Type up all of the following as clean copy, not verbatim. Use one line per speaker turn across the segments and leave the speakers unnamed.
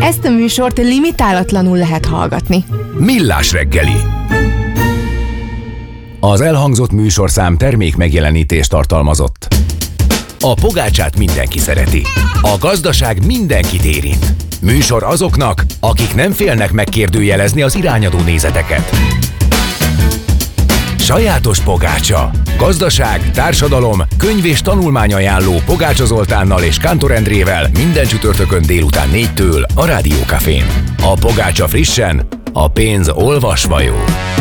Ezt a műsort limitálatlanul lehet hallgatni.
Millás reggeli. Az elhangzott műsorszám termék megjelenítést tartalmazott. A pogácsát mindenki szereti. A gazdaság mindenkit érint. Műsor azoknak, akik nem félnek megkérdőjelezni az irányadó nézeteket. Sajátos pogácsa. Gazdaság, társadalom, könyv és tanulmányajánló Pogácsa Zoltánnal és Kántor Endrével minden csütörtökön délután 4-től a Rádió Cafén. A pogácsa frissen, a pénz olvasva jó.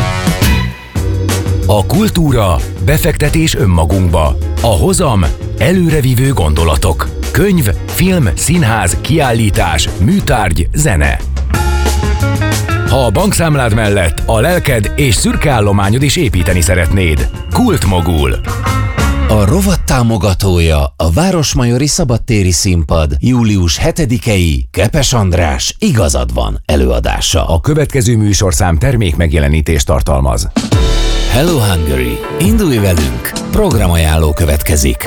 A kultúra, befektetés önmagunkba. A hozam, előrevívő gondolatok. Könyv, film, színház, kiállítás, műtárgy, zene. Ha a bankszámlád mellett a lelked és szürke állományod is építeni szeretnéd. Kultmogul.
A rovat támogatója a Városmajori Szabadtéri Színpad július 7-i Kepes András Igazad van előadása.
A következő műsorszám termék megjelenítést tartalmaz.
Hello Hungary! Indulj velünk! Programajánló következik.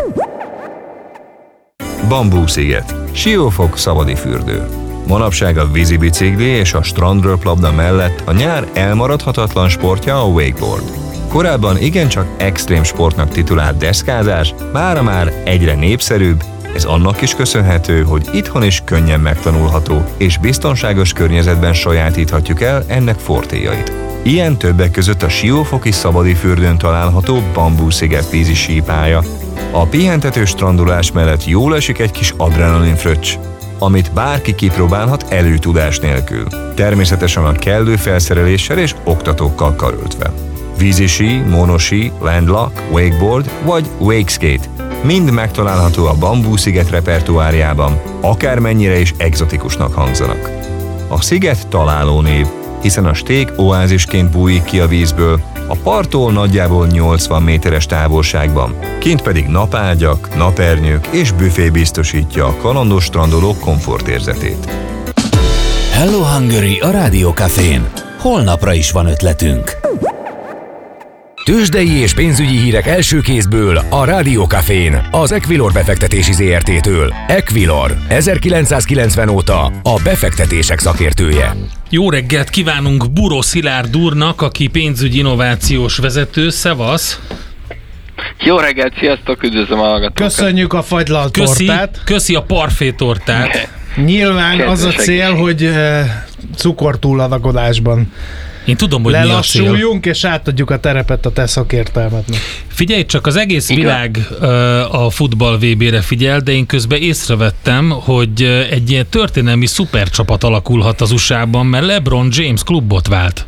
Bambú-sziget. Siófok, szabadi fürdő. Manapság a vízibicikli és a strandröplabda mellett a nyár elmaradhatatlan sportja a wakeboard. Korábban igencsak extrém sportnak titulált deszkázás mára már egyre népszerűbb, ez annak is köszönhető, hogy itthon is könnyen megtanulható és biztonságos környezetben sajátíthatjuk el ennek fortéjait. Ilyen többek között a siófoki szabadi fürdőn található Bambú-sziget vízi sípálya. A pihentető strandolás mellett jól esik egy kis adrenalinfröccs, amit bárki kipróbálhat előtudás nélkül. Természetesen a kellő felszereléssel és oktatókkal karöltve. Vízisí, monosí, landlock, wakeboard vagy wakeskate mind megtalálható a Bambú-sziget repertoárjában, akármennyire is egzotikusnak hangzanak. A sziget találó név, hiszen a sték oázisként bújik ki a vízből, a parttól nagyjából 80 méteres távolságban, kint pedig napágyak, napernyők és büfé biztosítja a kalandos strandolók komfortérzetét.
Hello Hungary a Rádió Cafén. Holnapra is van ötletünk.
Tőzsdei és pénzügyi hírek első kézből a Rádió Cafén, az Equilor befektetési ZRT-től. Equilor, 1990 óta a befektetések szakértője.
Jó reggelt kívánunk Buró Szilárd úrnak, aki pénzügyi innovációs vezető. Szevasz!
Jó reggelt, sziasztok, üdvözlöm a hallgatókat!
Köszönjük a fagylalt tortát!
Köszi a parfé tortát!
Nyilván az a cél, hogy cukortúladagodásban
én tudom, hogy
lelassuljunk, és átadjuk a terepet a te szakértelmetnek.
Figyelj csak, az egész világ a futball VB-re figyel, de én közben észrevettem, hogy egy ilyen történelmi szupercsapat alakulhat az USA-ban, mert LeBron James klubot vált.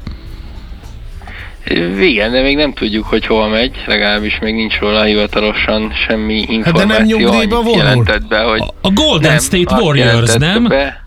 Igen, de még nem tudjuk, hogy hova megy, legalábbis még nincs róla hivatalosan semmi információ.
De nem nyugdíjba vonul?
Be, hogy
a Golden State Warriors, nem?
Be.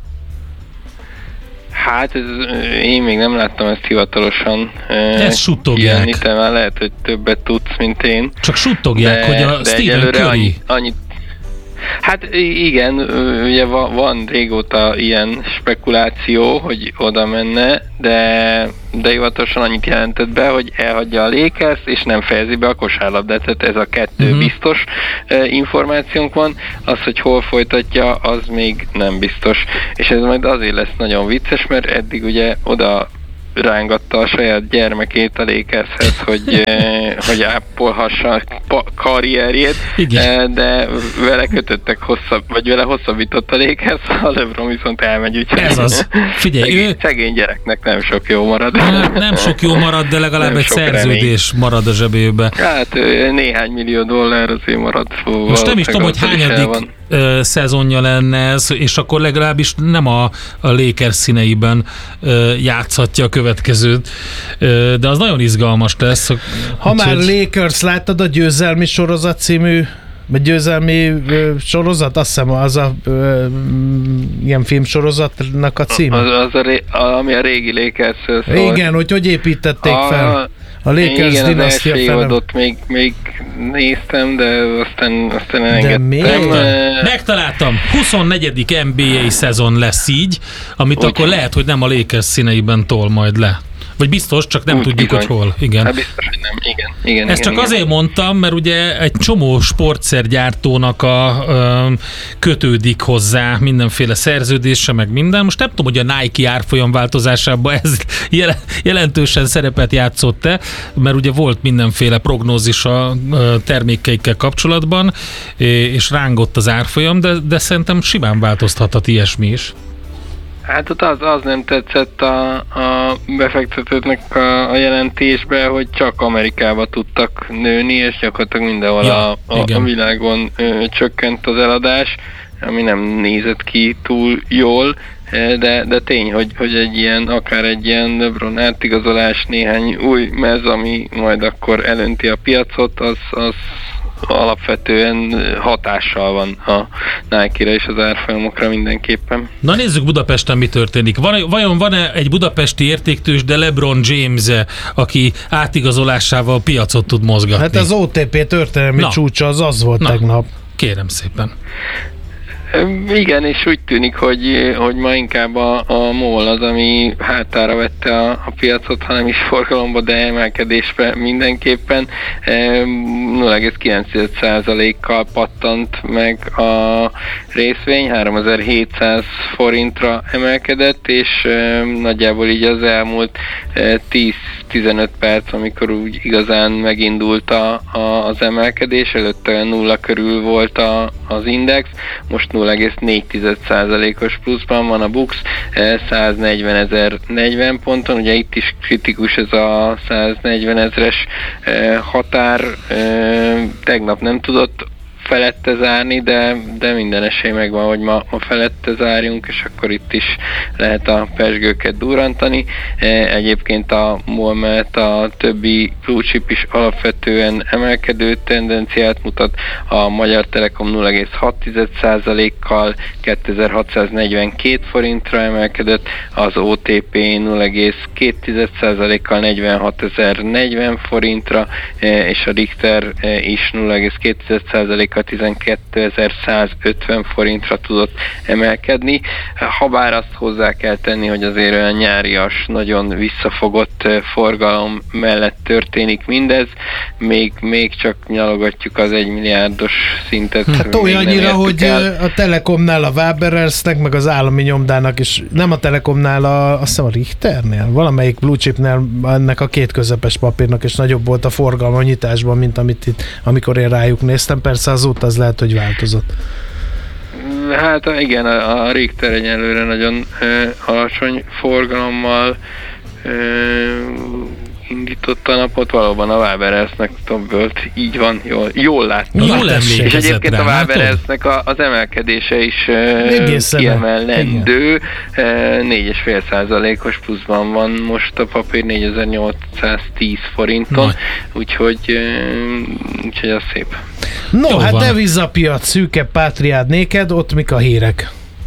Hát én még nem láttam ezt hivatalosan.
Ezt suttogják.
Te már lehet, hogy többet tudsz, mint én.
Csak suttogják, hogy a Stephen Curry...
Annyit. Hát igen, ugye van régóta ilyen spekuláció, hogy oda menne, de hivatalosan annyit jelentett be, hogy elhagyja a Lakers, és nem fejezi be a kosárlabdát, tehát ez a kettő biztos információnk van, az, hogy hol folytatja, az még nem biztos, és ez majd azért lesz nagyon vicces, mert eddig ugye oda rángatta a saját gyermekét a Lakershez, hogy ápolhassa a karrierjét, de vele kötöttek vele hosszabbított a Lakers, a LeBron viszont elmegy, úgyhogy
ez az. Figyelj,
szegény gyereknek nem sok jó marad.
Nem sok jó marad, de legalább egy szerződés remény marad a zsebébe.
Hát néhány millió dollár azért marad.
Most nem is tudom, hogy hányadik szezonja lenne ez, és akkor legalábbis nem a Lakers színeiben játszhatja a következőt, de az nagyon izgalmas lesz.
Ha már Lakers, láttad a Győzelmi sorozat című, vagy Győzelmi sorozat? Azt hiszem az a ilyen filmsorozatnak a címe.
Ami a régi Lakers szól.
Igen, hogy építették fel a Lakers
igen,
dinasztia
fel. Igen, az első évadot még néztem, de aztán elengedtem.
Megtaláltam, 24. NBA szezon lesz így, amit akkor lehet, hogy nem a Lakers színeiben tol majd le. Vagy biztos, csak nem tudjuk,
bizony.
hogy hol. Igen.
Hát biztos, hogy nem. Igen.
Ezt csak azért mondtam, mert ugye egy csomó sportszergyártónak kötődik hozzá mindenféle szerződése, meg minden. Most nem tudom, hogy a Nike árfolyam változásában ez jelentősen szerepet játszott-e, mert ugye volt mindenféle prognózis a termékeikkel kapcsolatban, és rángott az árfolyam, de szerintem simán változhathat ilyesmi is.
Hát ott az nem tetszett a befektetőknek a jelentésbe, hogy csak Amerikába tudtak nőni, és gyakorlatilag mindenhol a világon csökkent az eladás, ami nem nézett ki túl jól, de tény, hogy akár egy ilyen LeBron átigazolás, néhány új mez, ami majd akkor elönti a piacot, az alapvetően hatással van a Nike-ra és az árfolyamokra mindenképpen.
Na nézzük Budapesten, mi történik. Vajon van-e egy budapesti értéktős, de LeBron James, aki átigazolásával piacot tud mozgatni?
Hát az OTP történelmi csúcsa az volt tegnap.
Kérem szépen.
Igen, és úgy tűnik, hogy ma inkább a MOL az, ami hátára vette a piacot, hanem is forgalomba, de emelkedésbe mindenképpen. 0,9%-kal pattant meg a részvény, 3700 forintra emelkedett, és nagyjából így az elmúlt 10-15 perc, amikor úgy igazán megindult az emelkedés, előtte 0 körül volt az index, most 0,4%-os pluszban van a BUX, 140.040 ponton, ugye itt is kritikus ez a 140.000-es határ, tegnap nem tudott felette zárni, de minden esély megvan, hogy ma felette zárjunk, és akkor itt is lehet a pezsgőket durrantani. Egyébként a MOL mellett a többi blue chip is alapvetően emelkedő tendenciát mutat. A Magyar Telekom 0,6%-kal 2642 forintra emelkedett, az OTP 0,2%-kal 46.040 forintra, és a Richter is 0,2%-kal 12.150 forintra tudott emelkedni. Habár azt hozzá kell tenni, hogy azért olyan nyárias, nagyon visszafogott forgalom mellett történik mindez, még csak nyalogatjuk az 1 milliárdos szintet.
Hát olyannyira, hogy a Telekomnál, a Waberers-nek, meg az állami nyomdának is, nem a Telekomnál, azt hiszem a Richternél, valamelyik blue chipnél ennek a két közepes papírnak is nagyobb volt a forgalma a nyitásban, mint amikor én rájuk néztem. Persze azóta az lehet, hogy változott.
Hát igen, a Richter egyelőre nagyon alacsony forgalommal indította a napot, valóban a Waberersnek több volt, így van, jól láttam. És egyébként a Waberersnek az emelkedése is kiemelendő, 4,5%-os pluszban van most a papír, 4810 forinton, úgyhogy az szép.
No, jó, hát devizapiac, szűke pátriád néked, ott mik a hírek?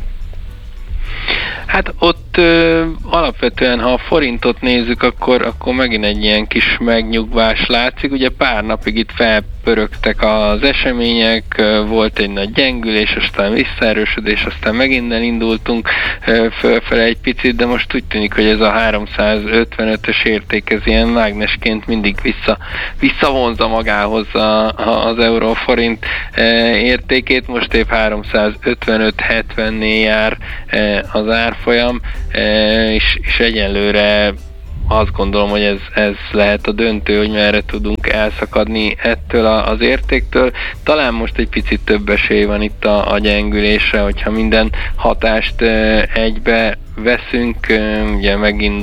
Hát ott alapvetően, ha a forintot nézzük, akkor megint egy ilyen kis megnyugvás látszik. Ugye pár napig itt felpörögtek az események, volt egy nagy gyengülés, aztán visszaerősödés, aztán megint elindultunk fölfele egy picit, de most úgy tűnik, hogy ez a 355-ös érték, ez ilyen mágnesként mindig visszavonza magához az euró-forint értékét. Most épp 355-70-nél jár az árfolyam, és egyelőre azt gondolom, hogy ez lehet a döntő, hogy merre tudunk elszakadni ettől az értéktől. Talán most egy picit több esély van itt a gyengülésre, hogyha minden hatást egybe veszünk, ugye